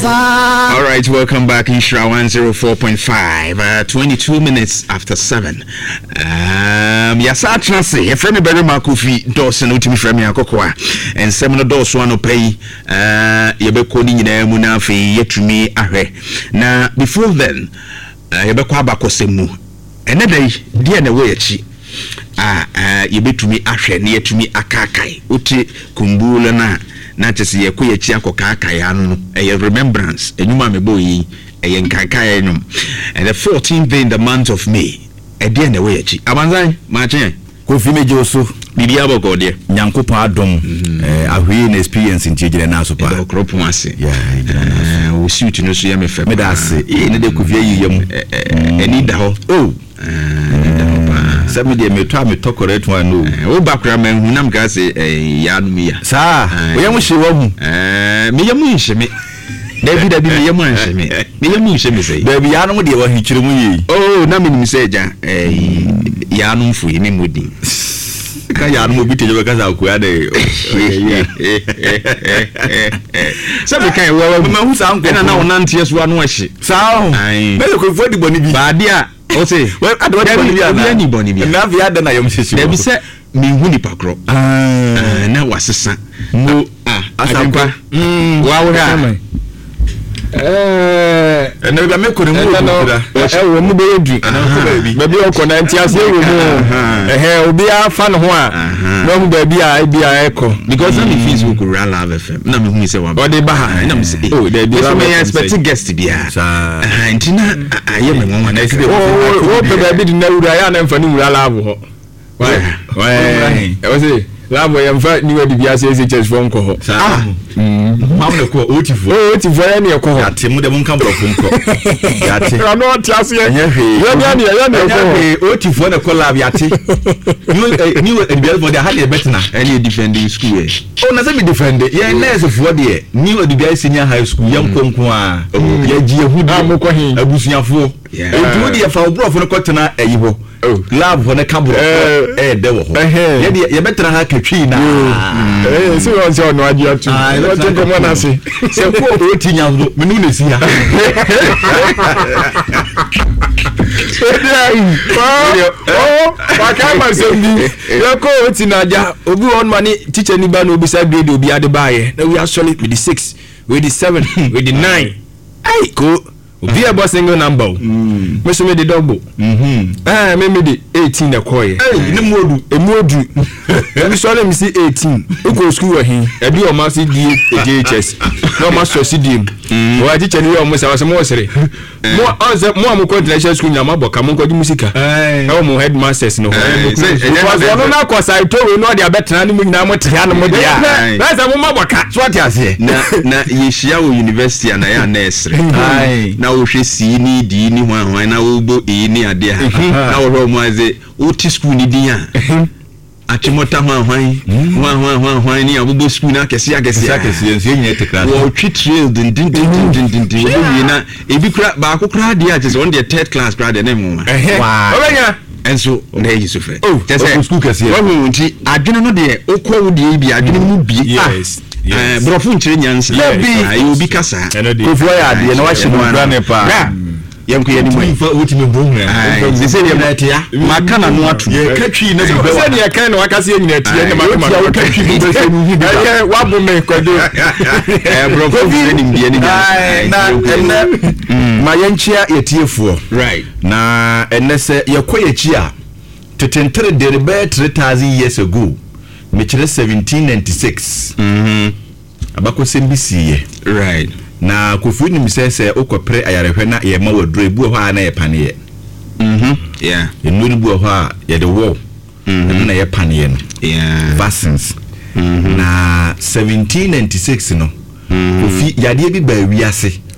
All right, welcome back. Ishra 104.5. 22 minutes after 7. Yes, I trust a friend of Berry Makufi, Dawson, Utimi Fremi Akokoa, and Seminole Dawson one pay. Yabekoni in a Munafi, yet to me. Now, before then, Yabekwa Bakosemu, another day, dear the way you to me Ashe, near to me Akakai, Uti Kumbula na chesi ye kuye chia ko kaka ya no a remembrance enuma me boyi e nkaka ya no and the 14th day in the month of May e dey na we achi abanzan ma chen ko fi meje oso bibia boko de nyankopon adom ahwe na experience ntiegire na so pa okropo ase yeah o suit no so ya me fe me da ase ne de ko fi yiyam eni da ho Some de me try me talk correct one no. O bakra man hunam ga say ya no me ya. Sa, we yam hye wa hu. Me yam nhye me. David me yam nhye me. Me yam nhye me say. Baby ya no de wa hikire mu yi. Oh, na me nim say ja ya no mfu ni modi. Ka ya no bi teje be ka sa ko ya de. So be kan wa ma hu sa nko na wonante yeso anu ahye. Sa, me ko fo di boni bi. Ba dia o say well adwa ni boni bi na via da na yom sisi da bi se me hu ni pakro na wasesa mo asakwa wa wo ha ene ga me ko ni mu wo mu be edu ba bi o ko na ntiase wo mu obi afa no ho a no mu ba bi a bia eko because na me Facebook Real Love FM na me hu se wa o de ba ha na me se oh de bi so me expect guest bia ntina aye me won na se o pe ba bi di na wura ya na mfa ni wura love ho why I was say labo ya mfa ni wadi bia se church for nko ho mam na ko otifo ya ne ko ho ate mu de mu nka brofo nko yate ya no tiase ya ne ko otifo na ko lab yate ni bia for the hard better na any defending school oh na say me defend ya nurse for the ni wadi bia senior high school ya nkonko a ya ji ehudi amukọ hin abusuafo entu di ya fa brofo no ko tena ayibo lab for na kabro de wo ho ye better ha katwi na so on se ono adi atu o te ko mona se ko o tinya zo menu ne si ha wakama sembi yako oti na ja obi on mani teacher ni ba no obi sa grade obi ade baaye na we are solid with the 6 with the 7 with the 9 ai ko obi a boss single number me so me the double me the 18 na koye ni emuodu we sorry me see 18 uko school wa hin e bi o ma see DHS no ma so see dim wa teacher ni o mo sa mo sere mo am international school nya ma boka mo nkodi musika e mo headmasters no no na ko sai to we no dia betena ni mu nyina mo tia no mo dia na sa mo ma boka so atiase na yeshia wo university na ya nursery na wo hwe si ni di ni hwan na wo bo ni ade ha na wo ro mo aze wo ti school ni din a achimota hwan ni abubo school na kesi nsi nyɛ tekra wo twitrail din wo na ebi kra ba akokra dia je on the third class kra de na mu ma obenya enso na yi so fe just school kesi wo hu nti adwene no de okwo wo de bi adwene mu bi brofo nkyere nyansa ayi obi kasa kofu ya ade na wa hye mo gra ne pa yanko yani mo fa wotimi bro se se ya matia makana no atu ye katwi na be se ne kan na wakase nyina tie na makama katwi bi be se mu bi wa bo me kwado brofo ni mbie ni na ma yanchia yetiefuo right na enese yekoyechi a tetentere de be 3000 years ago me kire 1796 abako sembisiye right na kofu nim sese okopre ayarehwe na ye ma wadro ebu ho a na ye pane yeah enu ni bu ho a ye de wo na ye pane no vaccines na 1796 no kofi yade bi ba wiase